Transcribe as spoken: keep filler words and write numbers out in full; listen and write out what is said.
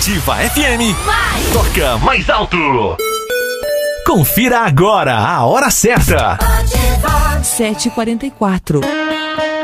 Ativa F M. Vai. Toca mais alto. Confira agora a hora certa. sete e quarenta e quatro.